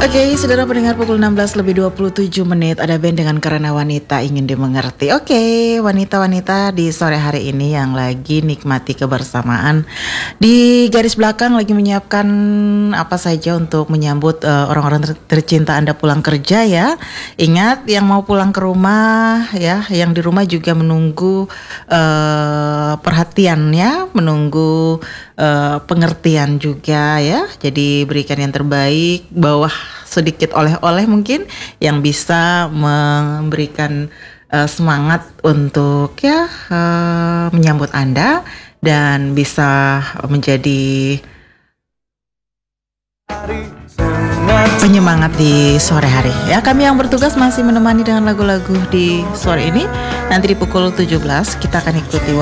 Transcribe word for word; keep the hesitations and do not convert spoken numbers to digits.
Oke, saudara pendengar, pukul enam belas lebih dua puluh tujuh menit. Ada band dengan Karena Wanita Ingin Dimengerti. Oke, wanita-wanita di sore hari ini yang lagi nikmati kebersamaan di garis belakang, lagi menyiapkan apa saja untuk menyambut uh, orang-orang ter- tercinta Anda pulang kerja ya. Ingat, yang mau pulang ke rumah ya, yang di rumah juga menunggu uh, perhatian ya, menunggu uh, pengertian juga ya. Jadi berikan yang terbaik, bawah sedikit oleh-oleh mungkin yang bisa memberikan uh, semangat untuk ya uh, menyambut Anda dan bisa menjadi penyemangat di sore hari ya. Kami yang bertugas masih menemani dengan lagu-lagu di sore ini. Nanti di pukul tujuh belas kita akan ikuti